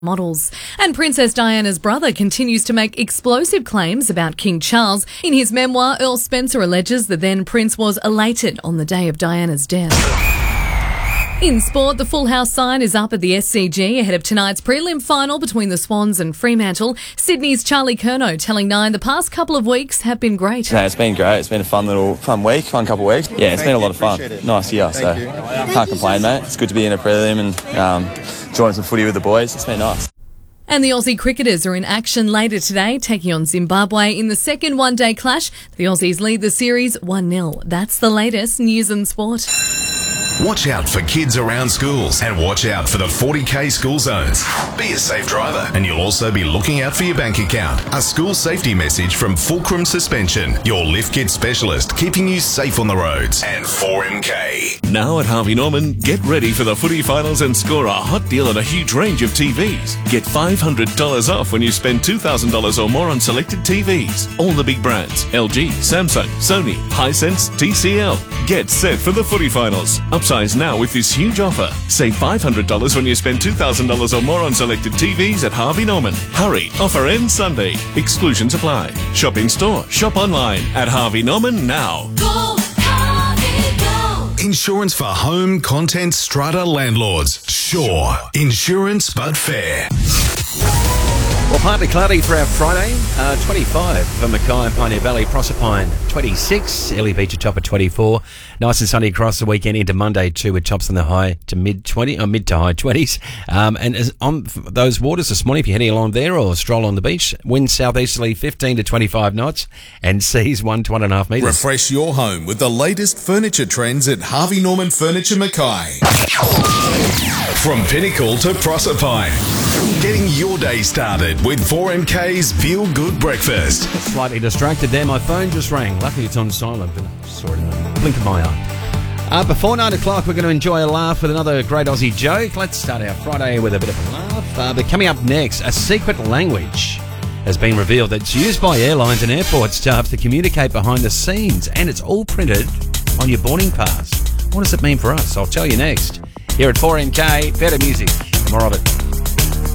models. And Princess Diana's brother continues to make explosive claims about King Charles. In his memoir, Earl Spencer alleges the then prince was elated on the day of Diana's death. In sport, the Full House sign is up at the SCG ahead of tonight's prelim final between the Swans and Fremantle. Sydney's Charlie Curnow telling Nine the past couple of weeks have been great. Yeah, it's been great. It's been a fun couple of weeks. Yeah, it's been a lot of fun. Nice year, so can't complain, mate. It's good to be in a prelim and enjoying some footy with the boys. It's been nice. And the Aussie cricketers are in action later today, taking on Zimbabwe in the second one-day clash. The Aussies lead the series 1-0. That's the latest news and sport. Watch out for kids around schools and watch out for the 40k school zones. Be a safe driver and you'll also be looking out for your bank account. A school safety message from Fulcrum Suspension, your lift kit specialist, keeping you safe on the roads. And 4MK. Now at Harvey Norman, get ready for the footy finals and score a hot deal on a huge range of TVs. Get $500 off when you spend $2,000 or more on selected TVs. All the big brands: LG, Samsung, Sony, Hisense, TCL. Get set for the footy finals. Upsize now with this huge offer. Save $500 when you spend $2,000 or more on selected TVs at Harvey Norman. Hurry, offer ends Sunday. Exclusions apply. Shop in store, shop online at Harvey Norman now. Go, Harvey, go. Insurance for home, content, strata landlords. Sure. Insurance but fair. Well, partly cloudy for our Friday, 25 for Mackay and Pioneer Valley, Proserpine 26, Ellie Beach at top of 24. Nice and sunny across the weekend into Monday too, with tops in the high to mid to high 20s. And as on those waters this morning, if you're heading along there or stroll on the beach, wind southeasterly 15 to 25 knots and seas 1 to 1.5 metres. Refresh your home with the latest furniture trends at Harvey Norman Furniture Mackay. From Pinnacle to Proserpine, getting your day started with 4MK's Feel Good Breakfast. Slightly distracted there, my phone just rang. Luckily it's on silent, but I saw it in the blink of my eye. Before 9 o'clock, we're going to enjoy a laugh with another great Aussie joke. Let's start our Friday with a bit of a laugh. But coming up next, a secret language has been revealed that's used by airlines and airport staff to communicate behind the scenes, and it's all printed on your boarding pass. What does it mean for us? I'll tell you next. Here at 4MK, better music, more of it.